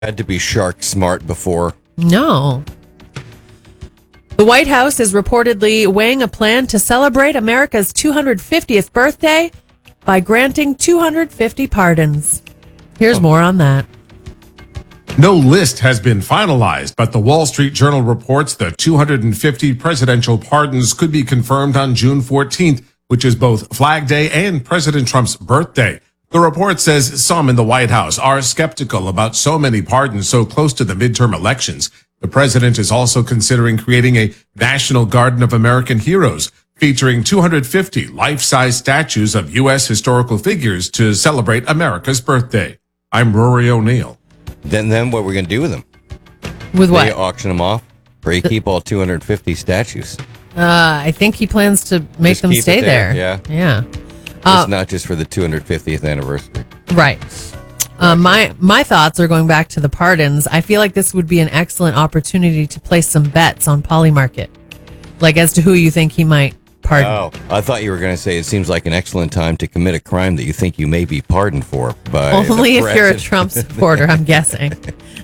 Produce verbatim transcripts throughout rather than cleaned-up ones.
Had to be shark smart before. No. The White House is reportedly weighing a plan to celebrate America's two hundred fiftieth birthday by granting two hundred fifty pardons. Here's more on that. No list has been finalized, but the Wall Street Journal reports the two hundred fifty presidential pardons could be confirmed on June fourteenth, which is both Flag Day and President Trump's birthday. The report says some in the White House are skeptical about so many pardons so close to the midterm elections. The president is also considering creating a National Garden of American Heroes, featuring two hundred fifty life-size statues of U S historical figures to celebrate America's birthday. I'm Rory O'Neill. Then, then what are we going to do with them? With what? They auction them off? Or you keep all two hundred fifty statues? Uh, I think he plans to make Just them keep stay it there, there. yeah. Yeah. Uh, It's not just for the two hundred fiftieth anniversary. Right. Uh, my my thoughts are going back to the pardons. I feel like this would be an excellent opportunity to place some bets on Polymarket, like as to who you think he might pardon. Oh, I thought you were going to say it seems like an excellent time to commit a crime that you think you may be pardoned for. By Only the if you're a president. Trump supporter, I'm guessing.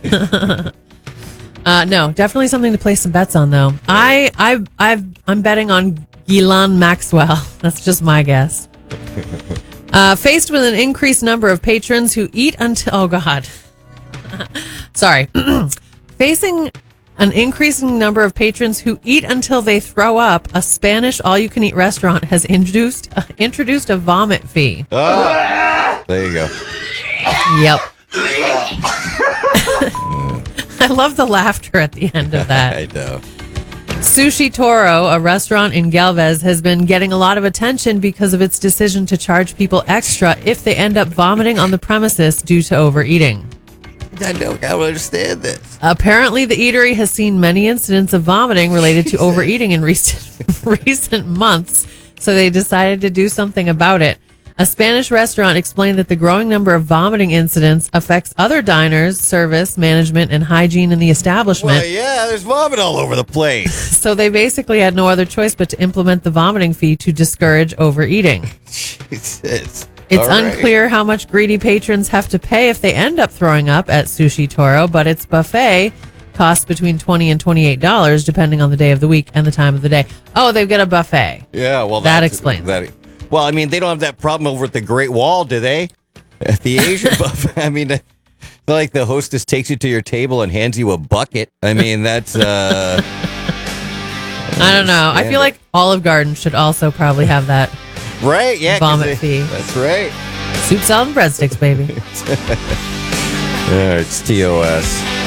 uh, no, definitely something to place some bets on, though. I I I've, I'm betting on Ghislaine Maxwell. That's just my guess. Uh, faced with an increased number of patrons who eat until... Oh, God. Sorry. Facing an increasing number of patrons who eat until they throw up, a Spanish all-you-can-eat restaurant has introduced, uh, introduced a vomit fee. Ah, there you go. Yep. I love the laughter at the end of that. I know. Sushi Toro, a restaurant in Galvez, has been getting a lot of attention because of its decision to charge people extra if they end up vomiting on the premises due to overeating. I don't, I don't understand this. Apparently, the eatery has seen many incidents of vomiting related to overeating in recent recent months, so they decided to do something about it. A Spanish restaurant explained that the growing number of vomiting incidents affects other diners, service, management, and hygiene in the establishment. Well, yeah, there's vomit all over the place. So they basically had no other choice but to implement the vomiting fee to discourage overeating. Jesus. It's All right. unclear how much greedy patrons have to pay if they end up throwing up at Sushi Toro, but its buffet costs between twenty dollars and twenty-eight dollars depending on the day of the week and the time of the day. Oh, they've got a buffet. Yeah, well, That that's- explains. That, well, I mean, they don't have that problem over at the Great Wall, do they? At the Asian buffet, I mean, uh, like the hostess takes you to your table and hands you a bucket. I mean, that's. uh I don't know. I feel like Olive Garden should also probably have that Right, yeah. 'cause vomit they- fee. That's right. Soup, salad, and breadsticks, baby. Uh, it's T O S.